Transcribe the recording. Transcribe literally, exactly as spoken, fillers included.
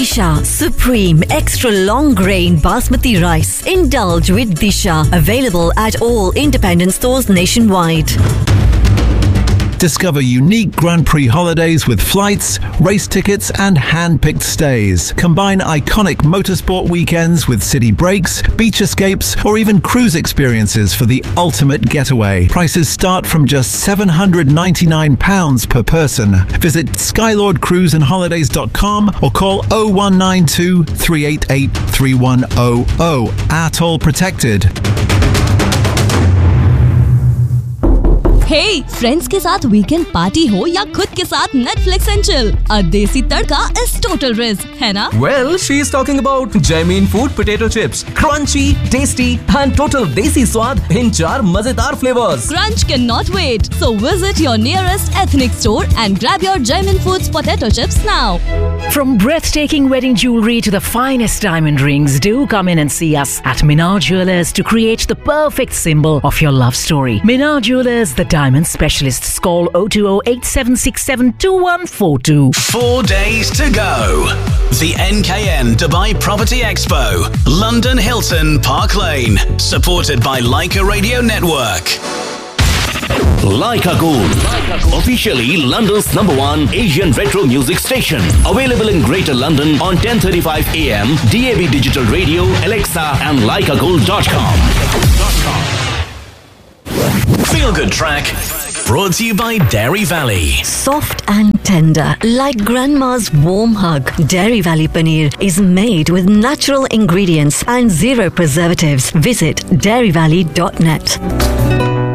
Disha Supreme Extra Long Grain Basmati Rice. Indulge with Disha. Available at all independent stores nationwide. Discover unique Grand Prix holidays with flights, race tickets and hand-picked stays. Combine iconic motorsport weekends with city breaks, beach escapes or even cruise experiences for the ultimate getaway. Prices start from just seven hundred ninety-nine pounds per person. Visit skylord cruise and holidays dot com or call oh one nine two, three eight eight, three one oh oh. Atoll protected. Hey, friends के साथ weekend party हो या खुद के साथ Netflix and chill, अ देसी तड़का is total risk, है ना? Well, she is talking about Jamin Food Potato Chips, crunchy, tasty and total desi स्वाद in चार मजेदार flavors. Crunch cannot wait, so visit your nearest ethnic store and grab your Jamin Foods Potato Chips now. From breathtaking wedding jewelry to the finest diamond rings, do come in and see us at Minar Jewelers to create the perfect symbol of your love story. Minar Jewelers, the diamond specialists. Call oh two oh eight seven six seven two one four two. Four days to go. The N K N Dubai Property Expo, London Hilton Park Lane, supported by Leica Radio Network. Leica Gold, officially London's number one Asian retro music station. Available in Greater London on ten thirty-five A M, D A B Digital Radio, Alexa and leica gold dot com. Feel Good Track, brought to you by Dairy Valley. Soft and tender, like grandma's warm hug. Dairy Valley Paneer is made with natural ingredients and zero preservatives. Visit dairy valley dot net.